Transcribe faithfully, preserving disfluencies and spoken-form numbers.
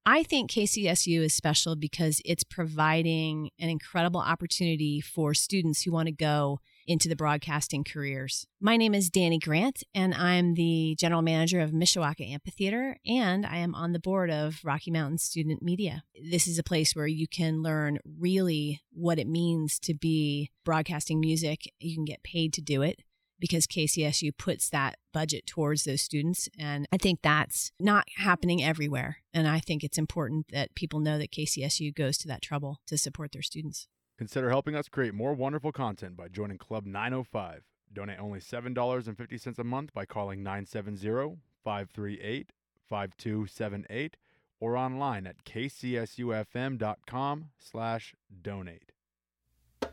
I think K C S U is special because it's providing an incredible opportunity for students who want to go into the broadcasting careers. My name is Danny Grant, and I'm the general manager of Mishawaka Amphitheater, and I am on the board of Rocky Mountain Student Media. This is a place where you can learn really what it means to be broadcasting music. You can get paid to do it, because K C S U puts that budget towards those students. And I think that's not happening everywhere. And I think it's important that people know that K C S U goes to that trouble to support their students. Consider helping us create more wonderful content by joining Club nine oh five. Donate only seven dollars and fifty cents a month by calling nine seven zero, five three eight, five two seven eight or online at k c s u f m dot com slash donate.